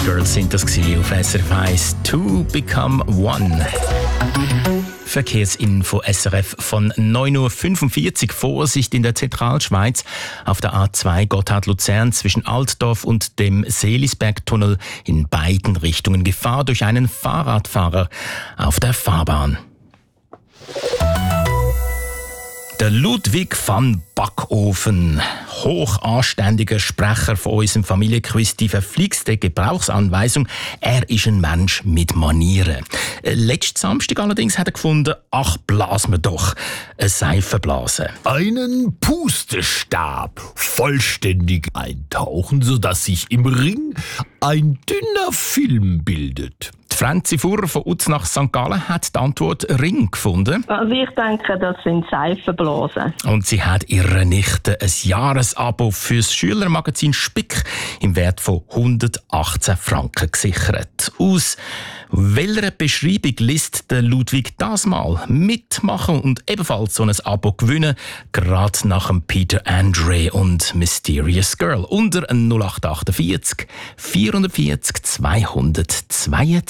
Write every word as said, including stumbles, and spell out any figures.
Girls sind das gewesen auf S R F eins. To Become One. Verkehrsinfo S R F von neun Uhr fünfundvierzig. Vorsicht in der Zentralschweiz auf der A zwei Gotthard-Luzern zwischen Altdorf und dem Seelisbergtunnel in beiden Richtungen. Gefahr durch einen Fahrradfahrer auf der Fahrbahn. Der Ludwig van Backofen, hochanständiger Sprecher von unserem Familienquiz, die verflixte Gebrauchsanweisung. Er ist ein Mensch mit Manieren. Letzten Samstag allerdings hat er gefunden, ach, blasen wir doch eine Seifenblase. Einen Pustestab vollständig eintauchen, sodass sich im Ring ein dünner Film bildet. Die Franzi Furrer von Uznach Sankt Gallen hat die Antwort Ring gefunden. Also ich denke, das sind Seifenblasen. Und sie hat ihrer Nichte ein Jahresabo fürs Schülermagazin Spick im Wert von hundertachtzehn Franken gesichert. Aus welcher Beschreibung liest der Ludwig das mal mitmachen und ebenfalls so ein Abo gewinnen? Gerade nach dem Peter Andre und Mysterious Girl. Unter null acht acht vier, vierundvierzig, zweihundertzweiundzwanzig.